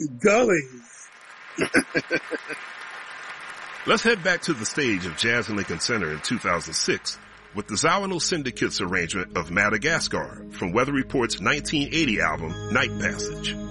Gullies. Let's head back to the stage of Jazz in Lincoln Center in 2006 with the Zawinul Syndicate's arrangement of Madagascar from Weather Report's 1980 album, Night Passage.